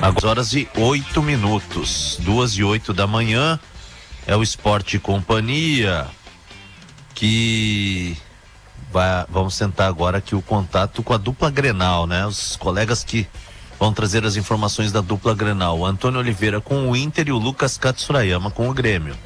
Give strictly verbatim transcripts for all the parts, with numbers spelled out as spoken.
Agora horas e oito minutos, duas e oito da manhã, é o Esporte Companhia, que vai, vamos tentar agora aqui o contato com a dupla Grenal, né? Os colegas que vão trazer as informações da dupla Grenal, o Antônio Oliveira com o Inter e o Lucas Katsurayama com o Grêmio.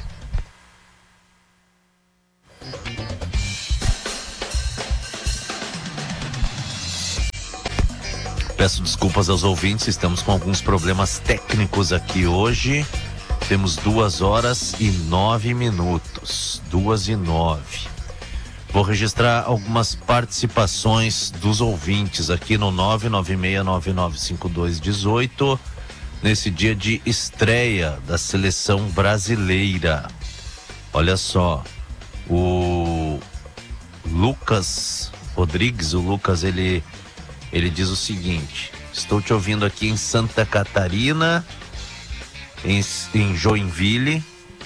Peço desculpas aos ouvintes, estamos com alguns problemas técnicos aqui hoje. Temos duas horas e nove minutos. Duas e nove. Vou registrar algumas participações dos ouvintes aqui no nove nove seis nove nove cinco dois um oito, nesse dia de estreia da seleção brasileira. Olha só, o Lucas Rodrigues, o Lucas, ele... Ele diz o seguinte: estou te ouvindo aqui em Santa Catarina, em, em Joinville,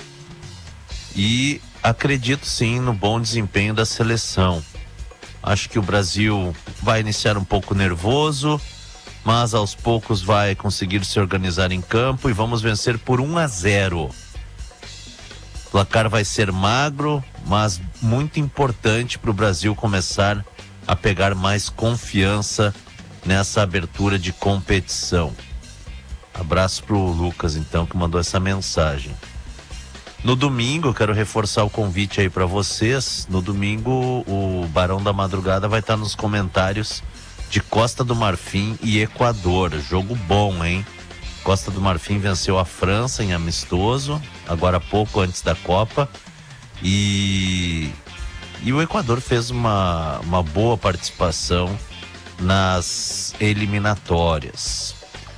e acredito sim no bom desempenho da seleção. Acho que o Brasil vai iniciar um pouco nervoso, mas aos poucos vai conseguir se organizar em campo e vamos vencer por um a zero. O placar vai ser magro, mas muito importante para o Brasil começar a pegar mais confiança nessa abertura de competição. Abraço pro Lucas, então, que mandou essa mensagem. No domingo, eu quero reforçar o convite aí para vocês. No domingo, o Barão da Madrugada vai estar nos comentários de Costa do Marfim e Equador. Jogo bom, hein? Costa do Marfim venceu a França em amistoso, agora há pouco antes da Copa. E... E o Equador fez uma, uma boa participação nas eliminatórias.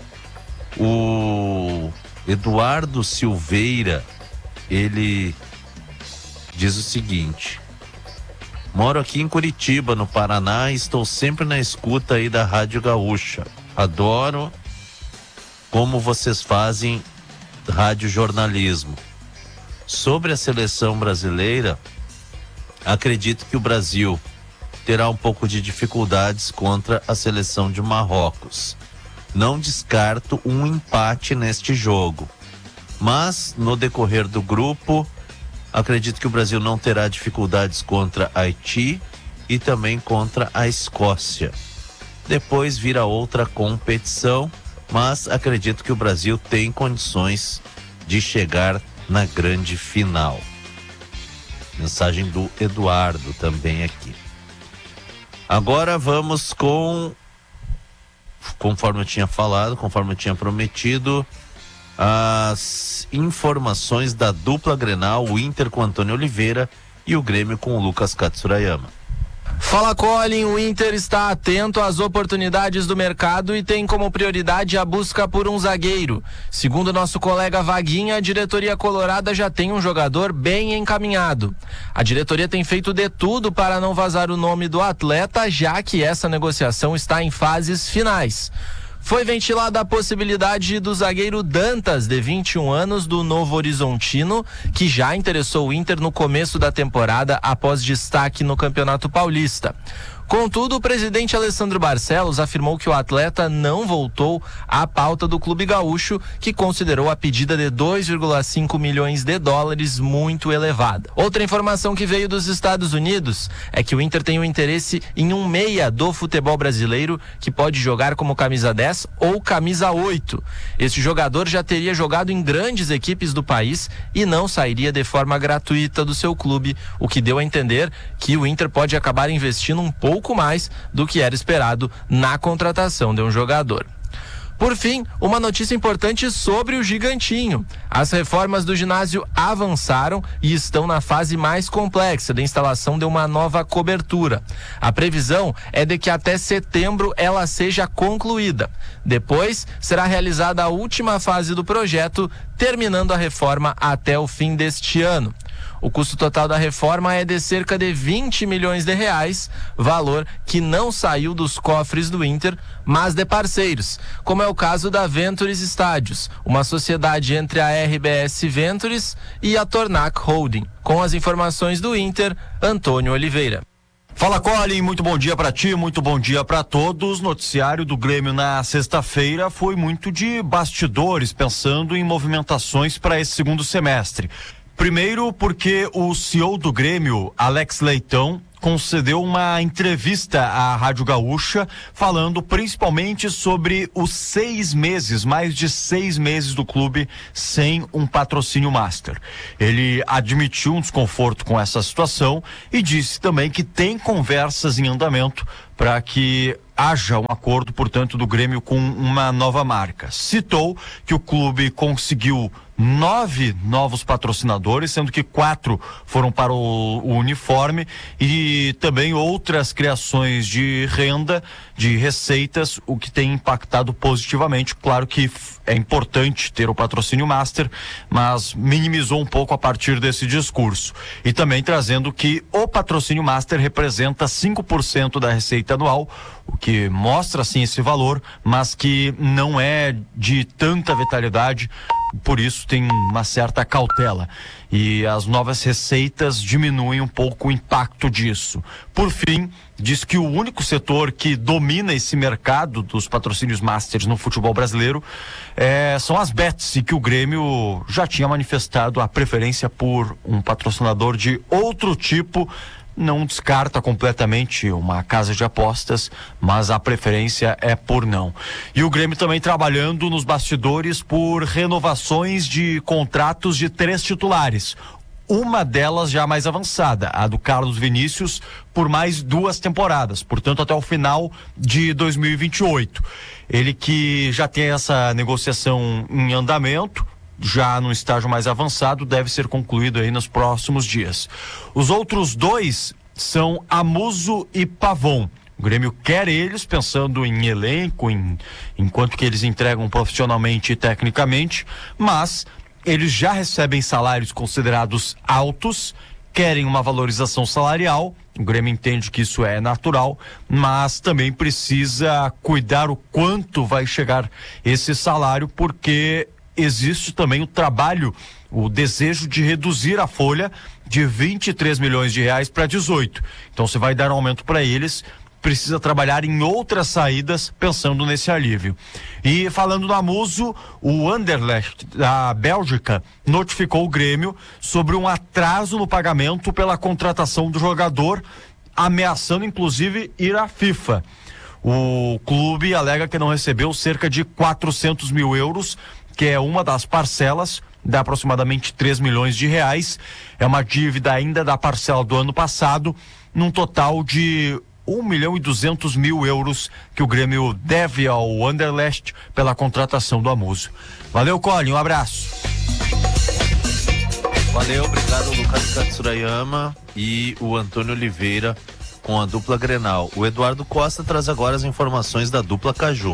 O Eduardo Silveira, ele diz o seguinte: moro aqui em Curitiba, no Paraná, e estou sempre na escuta aí da Rádio Gaúcha. Adoro como vocês fazem radiojornalismo. Sobre a seleção brasileira, acredito que o Brasil terá um pouco de dificuldades contra a seleção de Marrocos. Não descarto um empate neste jogo. Mas, no decorrer do grupo, acredito que o Brasil não terá dificuldades contra Haiti e também contra a Escócia. Depois vira outra competição, mas acredito que o Brasil tem condições de chegar na grande final. Mensagem do Eduardo também aqui. Agora vamos com, conforme eu tinha falado, conforme eu tinha prometido, as informações da dupla Grenal, o Inter com Antônio Oliveira e o Grêmio com o Lucas Katsurayama. Fala, Colin. O Inter está atento às oportunidades do mercado e tem como prioridade a busca por um zagueiro. Segundo nosso colega Vaguinha, a diretoria colorada já tem um jogador bem encaminhado. A diretoria tem feito de tudo para não vazar o nome do atleta, já que essa negociação está em fases finais. Foi ventilada a possibilidade do zagueiro Dantas, de vinte e um anos, do Novo Horizontino, que já interessou o Inter no começo da temporada após destaque no Campeonato Paulista. Contudo, o presidente Alessandro Barcelos afirmou que o atleta não voltou à pauta do clube gaúcho, que considerou a pedida de dois vírgula cinco milhões de dólares muito elevada. Outra informação que veio dos Estados Unidos é que o Inter tem um interesse em um meia do futebol brasileiro que pode jogar como camisa dez ou camisa oito. Este jogador já teria jogado em grandes equipes do país e não sairia de forma gratuita do seu clube, o que deu a entender que o Inter pode acabar investindo um pouco pouco mais do que era esperado na contratação de um jogador. Por fim, uma notícia importante sobre o Gigantinho. As reformas do ginásio avançaram e estão na fase mais complexa da instalação de uma nova cobertura. A previsão é de que até setembro ela seja concluída. Depois, será realizada a última fase do projeto, terminando a reforma até o fim deste ano. O custo total da reforma é de cerca de vinte milhões de reais, valor que não saiu dos cofres do Inter, mas de parceiros, como é o caso da Ventures Estádios, uma sociedade entre a R B S Ventures e a Tornac Holding. Com as informações do Inter, Antônio Oliveira. Fala, Colin, muito bom dia pra ti, muito bom dia pra todos. Noticiário do Grêmio na sexta-feira foi muito de bastidores, pensando em movimentações para esse segundo semestre. Primeiro porque o C E O do Grêmio, Alex Leitão, concedeu uma entrevista à Rádio Gaúcha, falando principalmente sobre os seis meses, mais de seis meses do clube sem um patrocínio master. Ele admitiu um desconforto com essa situação e disse também que tem conversas em andamento para que haja um acordo, portanto, do Grêmio com uma nova marca. Citou que o clube conseguiu nove novos patrocinadores, sendo que quatro foram para o, o uniforme, e também outras criações de renda, de receitas, o que tem impactado positivamente. Claro que é importante ter o patrocínio master, mas minimizou um pouco a partir desse discurso. E também trazendo que o patrocínio master representa cinco por cento da receita anual, o que mostra sim esse valor, mas que não é de tanta vitalidade, por isso tem uma certa cautela. E as novas receitas diminuem um pouco o impacto disso. Por fim, diz que o único setor que domina esse mercado dos patrocínios masters no futebol brasileiro é, são as bets, e que o Grêmio já tinha manifestado a preferência por um patrocinador de outro tipo. Não descarta completamente uma casa de apostas, mas a preferência é por não. E o Grêmio também trabalhando nos bastidores por renovações de contratos de três titulares. Uma delas já mais avançada, a do Carlos Vinícius, por mais duas temporadas, portanto até o final de dois mil e vinte e oito. Ele que já tem essa negociação em andamento, já no estágio mais avançado, deve ser concluído aí nos próximos dias. Os outros dois são Amuso e Pavon. O Grêmio quer eles, pensando em elenco, em, enquanto que eles entregam profissionalmente e tecnicamente, mas eles já recebem salários considerados altos, querem uma valorização salarial. O Grêmio entende que isso é natural, mas também precisa cuidar o quanto vai chegar esse salário, porque existe também o trabalho, o desejo de reduzir a folha de vinte e três milhões de reais para dezoito. Então, você vai dar um aumento para eles, precisa trabalhar em outras saídas pensando nesse alívio. E falando no Amuso, o Anderlecht da Bélgica notificou o Grêmio sobre um atraso no pagamento pela contratação do jogador, ameaçando inclusive ir à FIFA. O clube alega que não recebeu cerca de quatrocentos mil euros, que é uma das parcelas, dá aproximadamente três milhões de reais. É uma dívida ainda da parcela do ano passado, num total de um milhão e duzentos mil euros que o Grêmio deve ao Anderlecht pela contratação do Amuso. Valeu, Colin, um abraço. Valeu, obrigado, Lucas Katsurayama e o Antônio Oliveira com a dupla Grenal. O Eduardo Costa traz agora as informações da dupla Caju.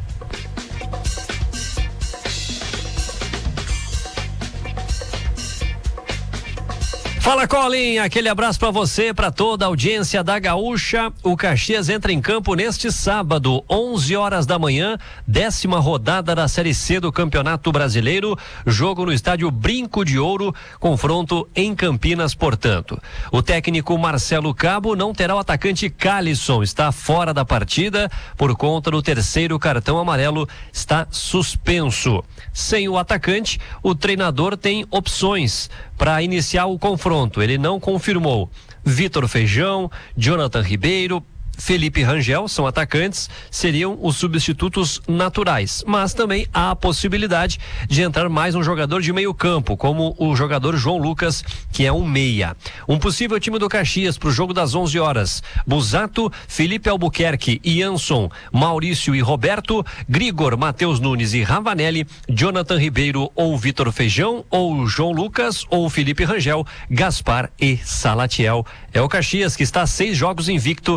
Fala, Colin, aquele abraço para você, para toda a audiência da Gaúcha. O Caxias entra em campo neste sábado, onze horas da manhã, décima rodada da Série C do Campeonato Brasileiro, jogo no estádio Brinco de Ouro, confronto em Campinas, portanto. O técnico Marcelo Cabo não terá o atacante Calisson, está fora da partida por conta do terceiro cartão amarelo, está suspenso. Sem o atacante, o treinador tem opções para iniciar o confronto. Ele não confirmou. Vitor Feijão, Jonathan Ribeiro, Felipe Rangel são atacantes, seriam os substitutos naturais, mas também há a possibilidade de entrar mais um jogador de meio campo, como o jogador João Lucas, que é um meia. Um possível time do Caxias para o jogo das onze horas: Busato, Felipe Albuquerque, Ianson, Maurício e Roberto, Grigor, Matheus Nunes e Ravanelli, Jonathan Ribeiro ou Vitor Feijão, ou João Lucas ou Felipe Rangel, Gaspar e Salatiel. É o Caxias que está a seis jogos invicto na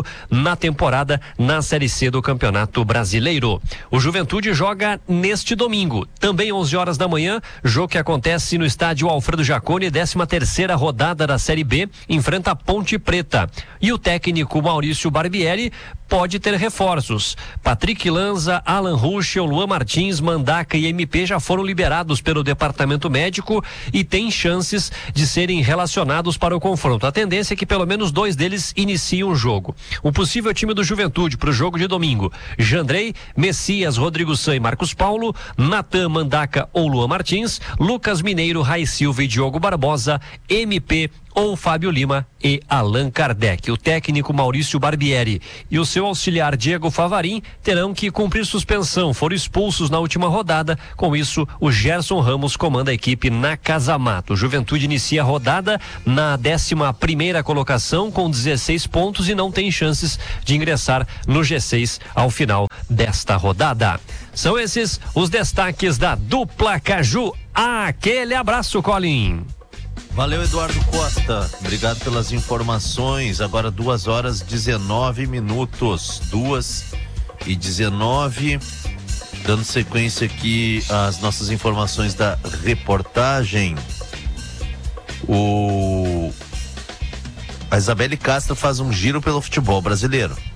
na temporada na Série C do Campeonato Brasileiro. O Juventude joga neste domingo, também onze horas da manhã, jogo que acontece no estádio Alfredo Jaconi, décima terceira rodada da Série B, enfrenta a Ponte Preta. E o técnico Maurício Barbieri pode ter reforços. Patrick Lanza, Alan Ruschel, Luan Martins, Mandaca e M P já foram liberados pelo departamento médico e têm chances de serem relacionados para o confronto. A tendência é que pelo menos dois deles iniciem o jogo. O possível time do Juventude para o jogo de domingo: Jandrei, Messias, Rodrigo San e Marcos Paulo, Natan, Mandaca ou Luan Martins, Lucas Mineiro, Rai Silva e Diogo Barbosa, M P ou Fábio Lima e Allan Kardec. O técnico Maurício Barbieri e o seu auxiliar Diego Favarin terão que cumprir suspensão, foram expulsos na última rodada. Com isso, o Gerson Ramos comanda a equipe na Casa Mato. O Juventude inicia a rodada na décima primeira colocação com dezesseis pontos e não tem chances de ingressar no G seis ao final desta rodada. São esses os destaques da dupla Caju. Aquele abraço, Colin. Valeu, Eduardo Costa. Obrigado pelas informações. Agora duas horas dezenove minutos. Duas e dezenove. Dando sequência aqui às nossas informações da reportagem. O... A Isabelle Castro faz um giro pelo futebol brasileiro.